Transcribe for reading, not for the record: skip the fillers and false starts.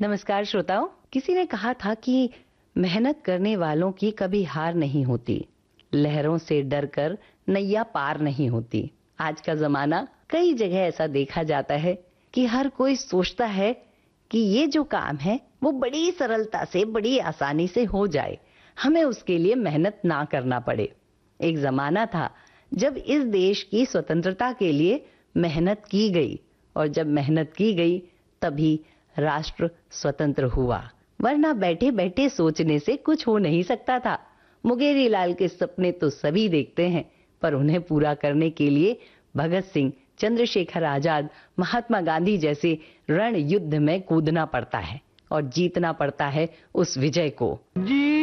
नमस्कार श्रोताओं। किसी ने कहा था कि मेहनत करने वालों की कभी हार नहीं होती, लहरों से डरकर नैया पार नहीं होती। आज का जमाना कई जगह ऐसा देखा जाता है कि हर कोई सोचता है कि ये जो काम है वो बड़ी सरलता से, बड़ी आसानी से हो जाए, हमें उसके लिए मेहनत ना करना पड़े। एक जमाना था जब इस देश की स्वतंत्रता के लिए मेहनत की गई, और जब मेहनत की गई तभी राष्ट्र स्वतंत्र हुआ, वरना बैठे बैठे सोचने से कुछ हो नहीं सकता था। मुंगेरी लाल के सपने तो सभी देखते हैं, पर उन्हें पूरा करने के लिए भगत सिंह, चंद्रशेखर आजाद, महात्मा गांधी जैसे रण युद्ध में कूदना पड़ता है और जीतना पड़ता है उस विजय को। जी